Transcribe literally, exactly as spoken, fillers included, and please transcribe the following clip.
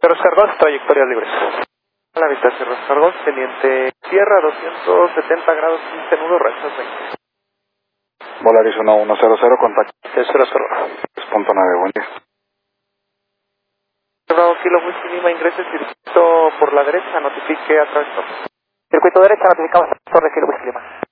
Sierra Oscar dos, trayectorias libres. A la vista Sierra Oscar dos, teniente Sierra, doscientos setenta grados, quince nudos, rachas veinte. Volaris uno uno cero cero, contacto. Sierra Oscar dos. tres punto nueve, buen día. Bravo Kilo Whisky Lima, ingrese circuito por la derecha, notifique a través. Circuito derecha, notificamos a Torre Kilo Whisky Lima.